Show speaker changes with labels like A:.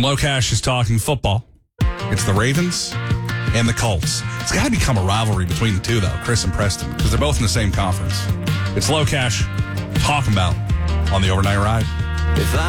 A: when Locash is talking football, it's the Ravens and the Colts. It's got to become a rivalry between the two, though, Chris and Preston, because they're both in the ssame conference. It's Locash talking about on the Overnight Ride.
B: If I